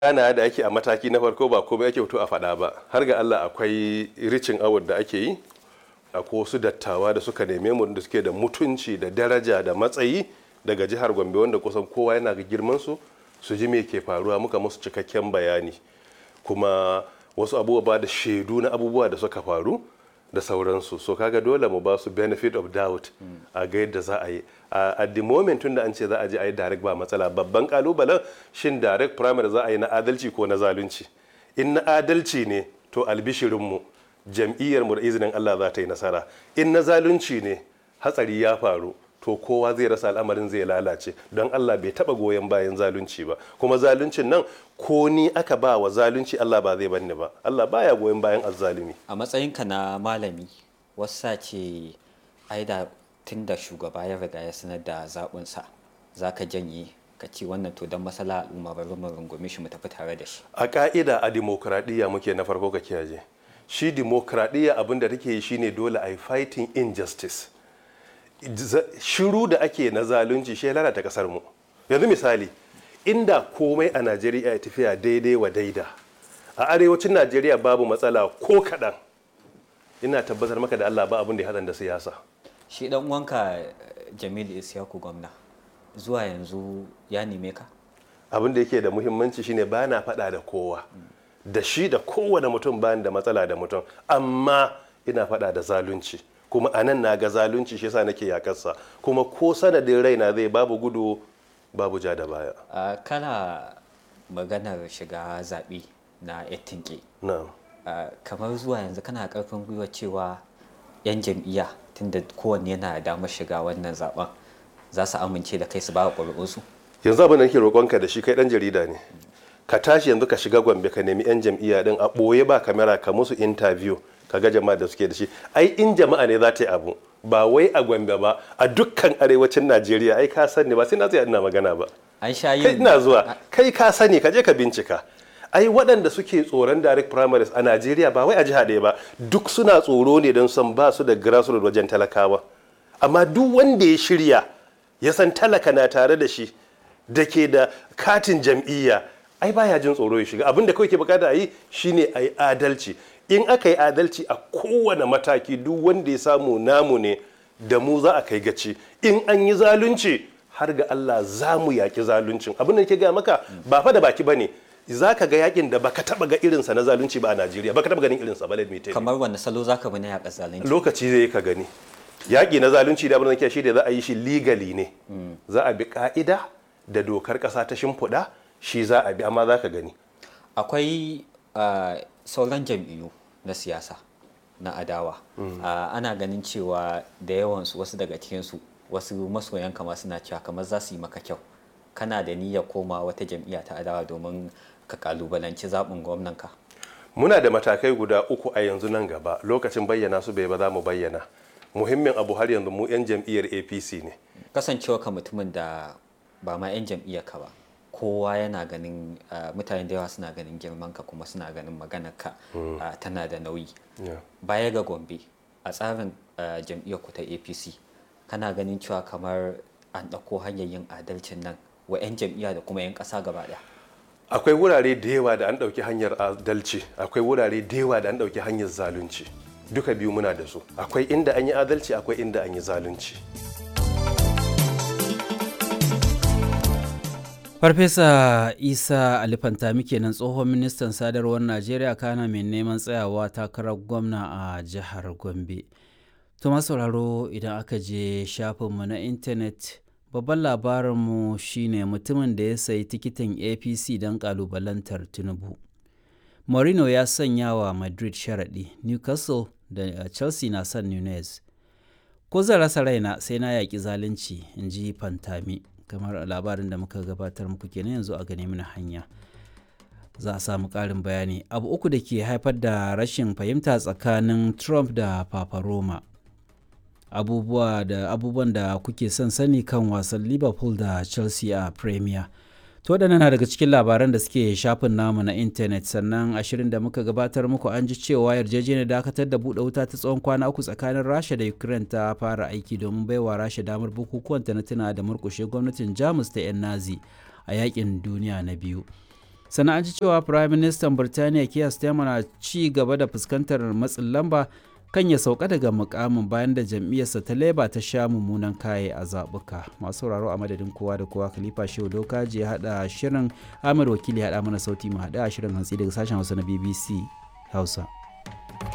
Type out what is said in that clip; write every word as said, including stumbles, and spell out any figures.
ana da ake a mataki na farko ba komai ake fito a faɗa ba, har ga Allah akwai ricin award da ake yi, akwai wasu dattawa da suka neme mu da suke da mutunci da daraja da matsayi daga jihar Gombe wanda kusan kowa yana ga girman su su ji me ke faruwa, muka musu cikakken bayani kuma wasu abubuwa da shaidu na abubuwa da suka faru da sauransu. So kaga dole mu ba su benefit of doubt a ga yadda za a yi at the moment tun da an ce za a je a yi direct ba matsala. Babban kalubalen shin direct primary za a yi na adalci ko na zalunci. In na adalci ne to albishirinmu jam'iyyar mu da izinin Allah za ta yi nasara. In na zalunci ne hatsari ya faru to kowa zai rasa, al'amarin zai lalace, don Allah bai taba goyon bayan zalunci ba, kuma zaluncin nan ko ni aka ba wa zalunci Allah ba zai banni ba. Allah baya goyon bayan azzalumi. A matsayinka na malami, wasa ce ai da tun da shugaba ya riga ya sanar da zaɓinsa za ka janye ka ci wannan to don masala al'umma bari mu rungume shi mu tafi tare da shi. A ka'ida a dimokuraɗiyya muke, na farko ka kiyaye shi dimokuraɗiyya abin da take yi shine dole a yi fighting injustice. Shiru da ake na zalunci shi ya lalata kasar mu. Yanzu misali, inda komai a Najeriya ya tafiya daidai wa daida, a arewacin Najeriya babu matsala ko kaɗan, ina tabbatar maka da Allah ba abin da ya haɗa da siyasa. Shi dan uwanka Jamilu Isyaku gwamna zuwa yanzu ya neme ka? Abin da yake da muhimmanci shine ba na faɗa da kowa, da shi da kowane mutum bayan da matsala da mutum, amma ina faɗa da zalunci. Kuma a nan na ga zalunci, shi yasa nake yakarsa, kuma ko sanadin raina zai babu gudu babu ja da baya. Uh, kana maganar shiga zaɓe na yattinke. Na'am. Uh, kamar zuwa yanzu kana ƙarfin gwiwa cewa 'yan jam'iyya tunda kowanne yana da damar shiga wannan zaɓen za su amince da kai su ba ƙuri'unsu? Yanzu abin da nake roƙonka da shi, kai ɗan jarida ne, ka tashi yanzu ka shiga Gombe ka nemi 'yan jam'iyya din a ɓoye ba kamera ka musu interview ka ga jama'a da suke da shi. Ai in jama'a ne za ta yi abu, ba wai a Gombe ba, a dukkan arewacin Najeriya. Ai ka sani, ba sai na tsaya ina magana ba. An sha yin kai ina zuwa, kai ka sani, ka je ka bincika. Ai waɗanda suke tsoron direct primaries a Najeriya ba wai a jiha ɗaya ba, duk suna tsoro ne don san ba su da grassroots wajen talakawa. Amma duk wanda ya shirya ya san talaka na tare da shi da ke da katin jam'iyya, ai baya jin tsoro ya shiga. Abin da kawai ke bukata a yi shine a yi adalci. In aka yi adalci a kowane mataki, duk wanda ya samu namu ne, da mu za a kai gaci. In an yi zalunci, har ga Allah za mu yaƙi zaluncin. Abin da ke gaya maka ba fa da baki ba ne, za ka ga yakin da baka taba ga irinsa na zalunci ba a Najeriya, baka taba ganin irinsa ba. Let me tell you. Kamar wanne salo za ka bi na yaƙa zalunci? Lokaci zai ka gani. Yaƙi na zalunci da abin da ke shi da za a yi shi legally ne. Za a bi ka'ida da dokar ƙasa ta shimfiɗa, shi za a bi, amma za ka gani. Akwai uh, sauran jam'iyyu na siyasa na adawa. Mm. Uh, ana ganin cewa da yawansu, wasu daga cikinsu, wasu masoyan kama suna cewa kamar za su yi maka kyau. Kana da niyyar koma wata jam'iyya ta adawa domin ka kalubalanci zaɓin gwamnanka? Muna da matakai guda uku a yanzu, nan gaba lokacin bayyana su bai ba za mu bayyana. Muhimmin abu har yanzu mu 'yan jam'iyyar A P C ne. Kasancewa ka mutumin da ba ma 'yan jam'iyyar ka ba, kowa yana ganin uh, mutane da yawa suna ganin girman ka kuma suna ganin maganar ka mm. uh, tana da nauyi. Yeah. Baya ga Gombe, a tsarin uh, jam'iyyar ku ta A P C, kana ganin cewa kamar an ɗauko hanyar yin adalcin nan wa 'yan jam'iyya da kuma 'yan ƙasa gaba ɗaya? Akwai wurare da yawa da an ɗauki hanyar adalci, akwai wurare da yawa da an ɗauki hanyar zalunci. Duka biyu muna da su. Akwai inda an yi adalci, akwai inda an yi zalunci. Farfesa Isa Ali Fantami kenan, tsohon ministan sadarwar Najeriya kana mai neman tsayawa takarar gwamna a jihar Gombe. To sauraro, idan aka je shafinmu na intanet, babban labarinmu shine mutumin da ya sayi tikitin A P C don kalubalantar Tinubu. Mourinho ya sanya wa Madrid sharaɗi, Newcastle da Chelsea na son Nunez. Ko zan rasa raina sai na yaƙi zalunci, in ji Fantami. Kamar labarin da muka gabatar muku kenan, yanzu a gane mana hanya za a samu ƙarin bayani. Abu uku da ke haifar da rashin fahimta tsakanin Trump da Papa Roma. Abubuwa da abubuwan da kuke son sani kan wasan Liverpool da Chelsea a Premier. To waɗannan na daga cikin labaran da suke shafin namu na intanet. Sannan ashirin da muka gabatar muku an ji cewa yarjejeniyar dakatar da buɗe wuta ta tsawon kwana uku tsakanin Rasha da Ukraine ta fara aiki domin baiwa Rasha damar bukukuwan ta na tuna da murƙushe gwamnatin Jamus ta 'yan Nazi a yakin duniya na biyu. sannan an ji cewa Prime Minister Birtaniya Keir Starmer na ci gaba da fuskantar matsin lamba kan ya sauka daga mukamin bayan da jam'iyyarsa ta Labour ta sha mummunan kaye a zaɓuka. Masu sauraro a madadin kowa da kowa, Khalifa Shehu Dokaji ya haɗa shirin, Ahmed Wakili ya haɗa mana sauti, mu haɗa shirin hantsi daga sashen Hausa na B B C Hausa.